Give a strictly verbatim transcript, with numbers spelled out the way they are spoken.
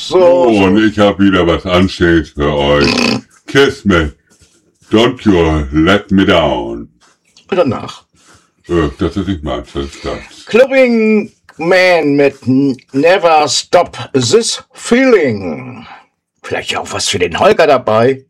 So, Oh, so. und ich habe wieder was Anständiges für euch. Kiss me. Don't you let me down. Und danach. Äh, das ist nicht meins, das ist das. Clubbing Man mit Never Stop This Feeling. Vielleicht auch was für den Holger dabei.